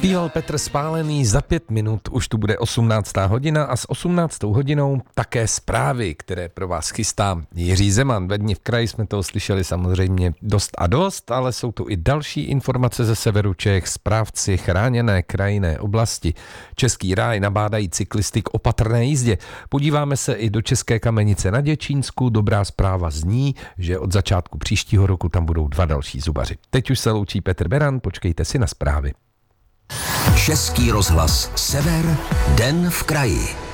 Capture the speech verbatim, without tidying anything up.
Zpíval Petr Spálený, za pět minut už tu bude osmnáctá hodina a s osmnáctou hodinou také zprávy, které pro vás chystá Jiří Zeman. Ve Dni v kraji jsme toho slyšeli samozřejmě dost a dost, ale jsou tu i další informace ze severu Čech. Správci chráněné krajinné oblasti Český ráj nabádají cyklisty k opatrné jízdě. Podíváme se i do České Kamenice na Děčínsku. Dobrá zpráva zní, že od začátku příštího roku tam budou dva další zubaři. Teď už se loučí Petr Beran, počkejte si na zprávy. Český rozhlas Sever, Den v kraji.